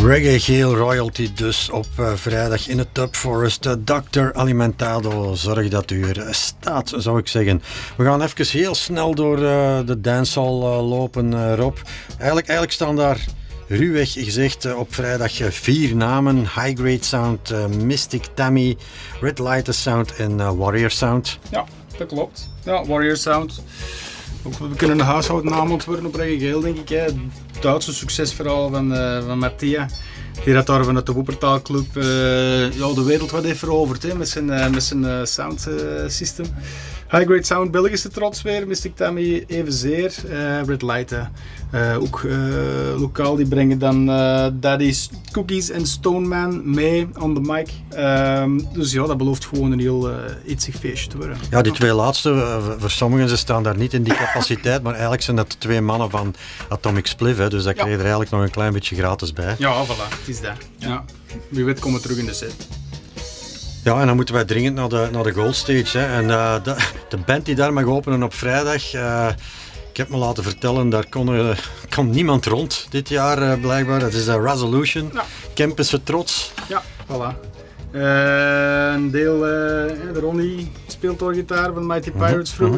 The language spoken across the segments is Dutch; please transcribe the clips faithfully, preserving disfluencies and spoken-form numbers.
Reggae Geel Royalty dus op uh, vrijdag in het Tub Forest. Uh, dokter Alimentado, zorg dat u er staat, zou ik zeggen. We gaan even heel snel door uh, de dancehall uh, lopen, uh, Rob. Eigenlijk, eigenlijk staan daar ruwweg gezegd uh, op vrijdag uh, vier namen. High Grade Sound, uh, Mystic Tammy, Red Lighter Sound en uh, Warrior Sound. Ja, dat klopt. Ja, Warrior Sound. Ook, we kunnen de huishoudnaam ontworpen op Reggae Geel, denk ik. Hè. Het Duitse succesverhaal van, uh, van Mattia. Die had daar vanuit de Wuppertalclub uh, ja, de wereld wat heeft veroverd, hè, met zijn, uh, met zijn uh, sound uh, system. High Grade Sound, Belgische trots weer. Mystic Tammy evenzeer. Uh, Red Lighter. Uh, ook uh, lokaal, die brengen dan uh, Daddy's Cookies en Stoneman mee on the mic. Um, dus ja, dat belooft gewoon een heel uh, ietsig feestje te worden. Ja, die twee laatste, uh, voor sommigen ze staan daar niet in die capaciteit, maar eigenlijk zijn dat twee mannen van Atomic Spliff, hè, dus dat krijg je er eigenlijk nog een klein beetje gratis bij. Ja, voilà, het is dat. Ja. Wie weet komen we terug in de set. Ja, en dan moeten wij dringend naar de, naar de Gold Stage. Hè. En uh, de, de band die daar mag openen op vrijdag, uh, ik heb me laten vertellen, daar kon, uh, kon niemand rond dit jaar uh, blijkbaar. Dat is de uh, Resolution, ja. Kempische trots. Ja, voilà. Uh, een deel, uh, de Ronnie speelt door gitaar van Mighty Pirates vroeger.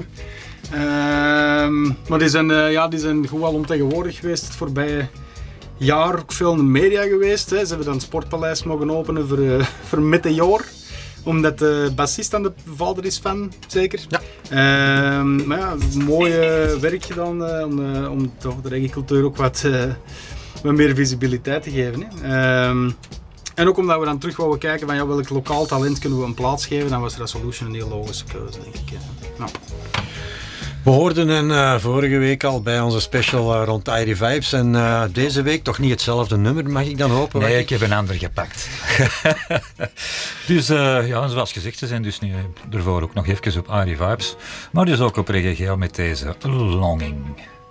Uh, maar die zijn, uh, ja, die zijn goed wel ontegenwoordig geweest het voorbije jaar. Ook veel in de media geweest. Hè. Ze hebben dan het Sportpaleis mogen openen voor, uh, voor Meteor. Omdat de bassist aan de vader is van, zeker. Ja. Uh, maar ja, mooi uh, werk gedaan uh, om, uh, om toch de reggae-cultuur ook wat, uh, wat meer visibiliteit te geven. Hè. Uh, en ook omdat we dan terug wouden kijken van ja, welk lokaal talent kunnen we een plaats geven, dan was Resolution een heel logische keuze, denk ik. Nou. We hoorden hen uh, vorige week al bij onze special uh, rond Airy Vibes en uh, deze week toch niet hetzelfde nummer, mag ik dan hopen? Nee, ik heb een ander gepakt. Dus uh, ja, zoals gezegd, ze zijn dus nu ervoor ook nog even op Airy Vibes, maar dus ook op Reggae Geel met deze Longing.